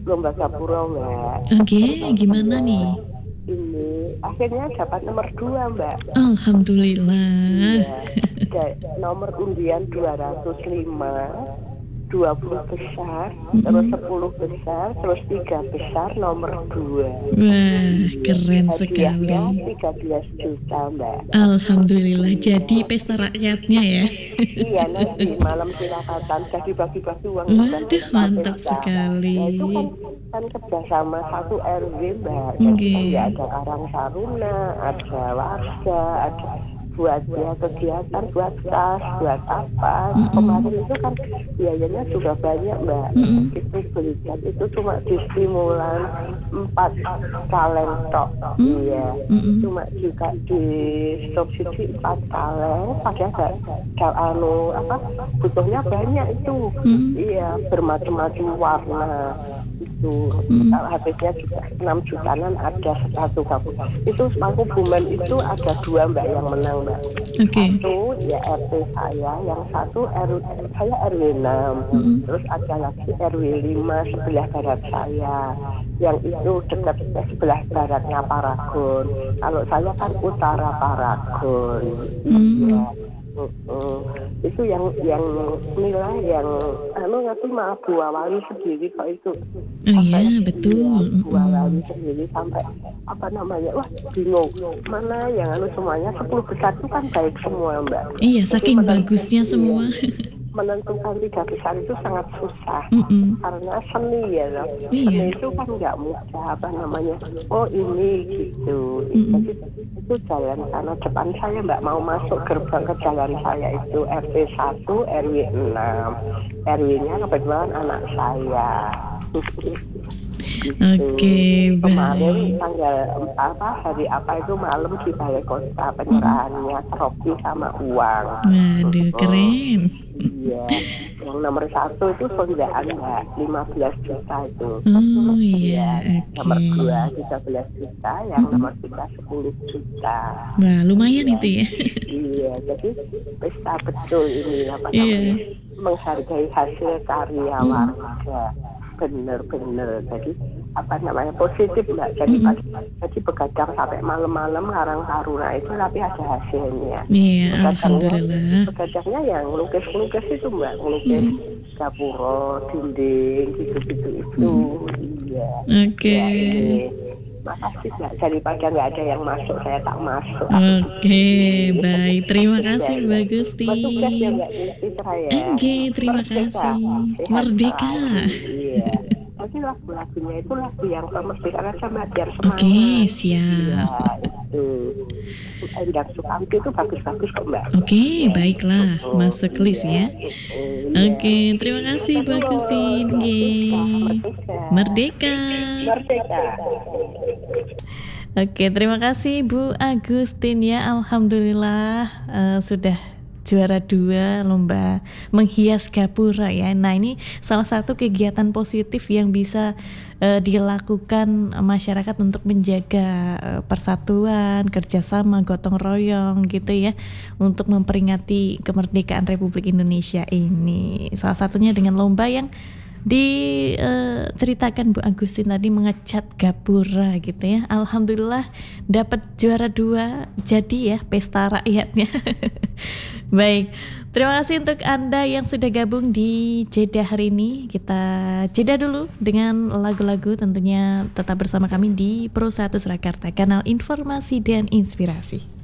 lomba gapura Mbak. Oke, gimana nih? Ini akhirnya dapat nomor 2 Mbak. Alhamdulillah. Iya, nomor undian 205, 20 besar, terus 10 besar, terus 3 besar, nomor 2. Wah, keren sekali. Hadiahnya 13 juta Mbak. Alhamdulillah, jadi pesta rakyatnya ya. Iya, nanti malam sirakatan jadi bagi-bagi uang. Waduh, mantap sekali. Nah, itu kan kerjasama satu RW Mbak. Jadi Oke. kan ya ada Karang Taruna, ada warga, ada buat ya kegiatan, buat tas, buat apa. Kemarin itu kan biayanya juga banyak Mbak. Itu belikan itu cuma di stimulan 4 kaleng tok. Iya. Cuma juga di subsidi 4 kaleng. Padahal butuhnya banyak itu. Iya, bermacam-macam warna. Itu habisnya juga 6 jutaan ada satu kampung. Itu Mangku Bumen itu ada 2 Mbak yang menang Mbak. Satu ya RT saya, yang satu saya RW 6, terus ada lagi RW 5 sebelah barat saya, yang itu dekat sebelah baratnya Paragon. Kalau saya kan utara Paragon. Iya. Itu yang nilai yang ngerti maaf Bu Wali sendiri kok itu. Oh iya, betul. Bu Wali sendiri sampai wah bingung mana yang semuanya 10 besar itu kan baik semua Mbak. Iya, saking bagusnya semua. Menentukan 3 besar itu sangat susah karena seni ya loh. Iya. Seni itu kan nggak mudah oh ini gitu. Jadi itu jalan karena depan saya Mbak mau masuk gerbang ke jalan saya itu RT 1 RW 6, RW-nya kebetulan anak saya. Gitu. Oke, kemarin baik. tanggal hari itu malam di balai kota penyerahannya trofi sama uang. Waduh, keren. Iya, yang nomor 1 itu sondaan Mbak, 15 juta itu. Oh iya, Nomor oke. 2 13 juta, yang nomor 3 10 juta. Wah, lumayan itu ya. Iya, jadi pesta betul ini Iya. menghargai hasil karya warga. Bener-bener, jadi positif Mbak. Jadi jadi begadang sampai malam-malam Karang Taruna itu tapi ada hasilnya. Iya, alhamdulillah. Begadangnya yang ngelukis itu Mbak, ngelukis gapura, dinding, gitu-gitu itu. Iya. Oke. Ya, makasih Mbak, daripada nggak ada yang masuk saya tak masuk. Oke, baik. Terima kasih Mbak Gusti. Bertugas ya Mbak Citra ya. Oke, terima kasih. Merdeka. Iya. Tapi lagu-lagunya itu lagu yang kemerdekaan sama biar semangat. Oke, siap. Ya, itu. Endang Sukamti itu bagus-bagus kok Mbak. Oke, baiklah. Masuk list ya. Oke, terima kasih Mbak Gusti. Merdeka. Oke, terima kasih Bu Agustin ya. Alhamdulillah sudah juara 2 lomba menghias gapura ya. Nah, ini salah satu kegiatan positif yang bisa dilakukan masyarakat untuk menjaga persatuan, kerjasama, gotong royong gitu ya, untuk memperingati kemerdekaan Republik Indonesia ini. Salah satunya dengan lomba yang diceritakan Bu Agustin tadi, mengecat gapura gitu ya. Alhamdulillah dapat juara 2, jadi ya pesta rakyatnya. Baik, terima kasih untuk Anda yang sudah gabung di Jeda hari ini. Kita jeda dulu dengan lagu-lagu, tentunya tetap bersama kami di Pro 1 Surakarta, kanal informasi dan inspirasi.